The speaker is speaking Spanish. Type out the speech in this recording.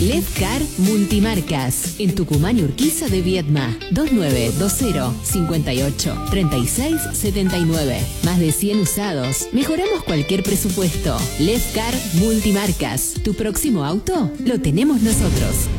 Levcar Multimarcas. En Tucumán y Urquiza de Viedma. 2920-58-3679. Más de 100 usados. Mejoramos cualquier presupuesto. Levcar Multimarcas. Tu próximo auto lo tenemos nosotros.